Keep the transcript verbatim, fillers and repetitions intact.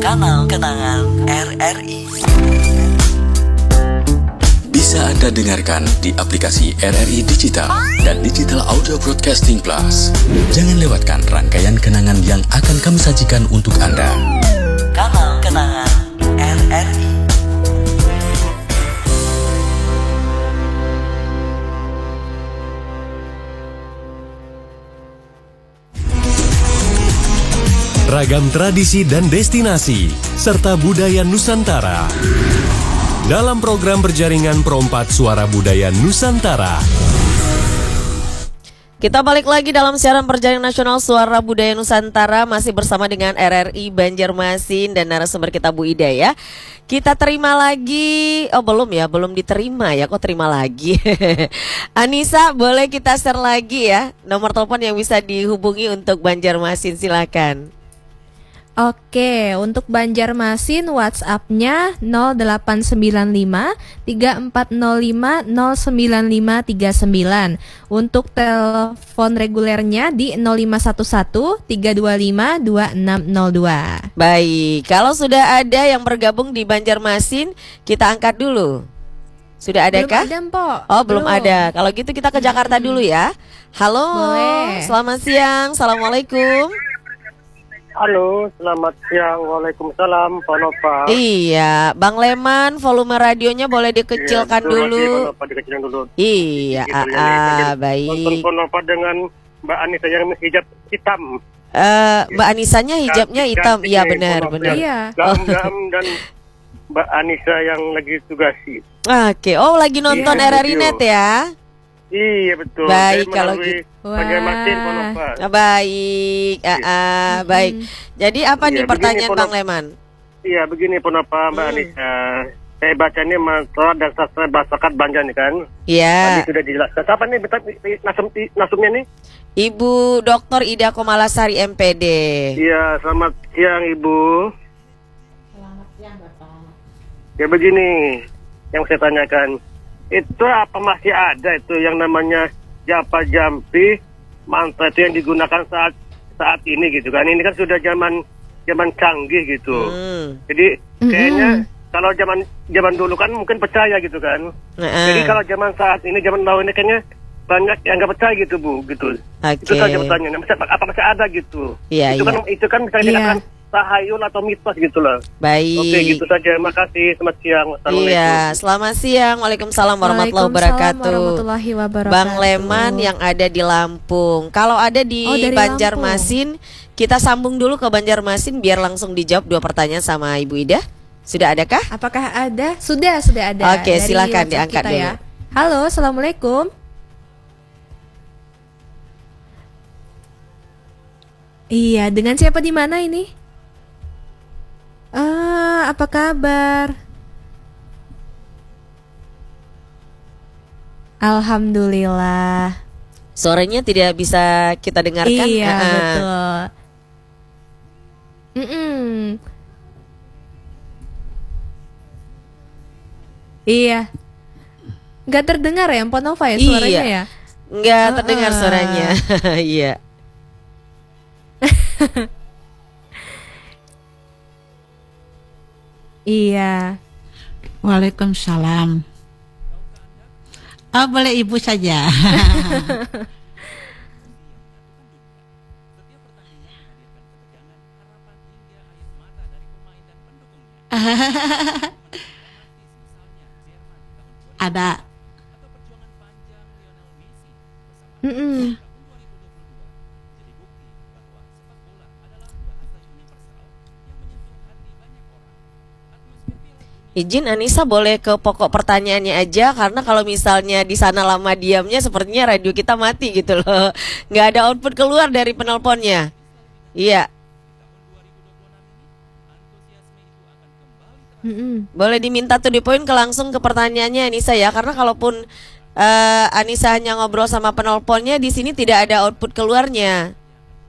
Kanal Kenangan R R I. Bisa Anda dengarkan di aplikasi R R I Digital dan Digital Audio Broadcasting Plus. Jangan lewatkan rangkaian kenangan yang akan kami sajikan untuk Anda. Kanal Kenangan R R I. Ragam tradisi dan destinasi, serta budaya Nusantara. Dalam program berjaringan Perompat Suara Budaya Nusantara. Kita balik lagi dalam siaran perjaringan nasional Suara Budaya Nusantara. Masih bersama dengan R R I Banjarmasin dan narasumber kita Bu Ida ya. Kita terima lagi, oh belum ya, belum diterima ya, kok terima lagi. Anissa, boleh kita share lagi ya nomor telepon yang bisa dihubungi untuk Banjarmasin, silakan. Oke, untuk Banjarmasin WhatsApp-nya nol delapan sembilan lima tiga empat nol lima nol sembilan lima tiga sembilan. Untuk telepon regulernya di nol lima satu satu tiga dua lima dua enam nol dua. Baik, kalau sudah ada yang bergabung di Banjarmasin, kita angkat dulu. Sudah adakah? Belum ada, Mpok. Oh, belum, belum ada. Kalau gitu kita ke Jakarta hmm. dulu ya. Halo, boleh. Selamat siang, Assalamualaikum. Halo, selamat siang. Waalaikumsalam, Pak Nova. Iya, Bang Leman, volume radionya boleh dikecilkan iya, dulu. Pak Nova dikecilkan dulu. Iya, gitu, ah, ya, ah, baik. Pak Nova dengan Mbak Anissa yang hijab hitam. Uh, Mbak Anisanya hijabnya hitam, iya benar, benar. Iya. Gam-gam dan Mbak Anissa yang lagi tugasi. Oke, oh lagi nonton iya, R R I Net ya? Iya betul. Baik kalau gitu. Banjarmasin, Pak Nova. Baik, ah, ah, baik. Jadi apa iya, nih pertanyaan begini, Bang Leman? Iya begini Pak Nova, Mbak hmm. Anissa. Saya bacanya Mantra dan Sastra Bahasa Kat Banjar nih kan. Iya. Tadi sudah dijelaskan. Siapa nih nasum, nasumnya nih? Ibu Doktor Ida Komalasari M P D. Iya, selamat siang Ibu. Selamat siang Bapak. Ya begini, yang saya tanyakan, itu apa masih ada itu yang namanya Japa Jampi mantra itu yang digunakan saat saat ini gitu kan? Ini kan sudah zaman zaman canggih gitu. Hmm. Jadi kayaknya mm-hmm. kalau zaman zaman dulu kan mungkin percaya gitu kan. Uh-uh. Jadi kalau zaman saat ini zaman now ini kayaknya banyak yang nggak percaya gitu Bu, gitu. Okay. Itu saja pertanyaannya. Apa masih ada gitu? Iya, itu iya. kan itu kan bisa dikatakan yeah. tahayul atau mitos gitu loh. Baik. Oke gitu saja. Makasih. Selamat siang. Iya, selamat siang. Waalaikumsalam warahmatullahi wabarakatuh. warahmatullahi wabarakatuh. Bang Leman yang ada di Lampung. Kalau ada di oh, Banjarmasin, kita sambung dulu ke Banjarmasin biar langsung dijawab dua pertanyaan sama Ibu Ida. Sudah adakah? Apakah ada? Sudah, sudah ada. Oke, silakan diangkat dulu. Ya. Halo, Assalamualaikum. Iya, dengan siapa di mana ini? Ah, apa kabar? Alhamdulillah. Suaranya tidak bisa kita dengarkan. Iya, uh-uh. betul. Mm-mm. Iya. Nggak terdengar ya, Mpok Nova ya suaranya iya. ya? Nggak uh-uh. terdengar suaranya. Iya. Iya. Waalaikumsalam. Oh, boleh Ibu saja. Ada. Mm-mm. Izin Anissa boleh ke pokok pertanyaannya aja, karena kalau misalnya di sana lama diamnya sepertinya radio kita mati gitu loh. Nggak ada output keluar dari penelponnya. Iya. Mm-mm. Boleh diminta to the point ke langsung ke pertanyaannya Anissa ya, karena kalaupun uh, Anissa hanya ngobrol sama penelponnya, di sini tidak ada output keluarnya.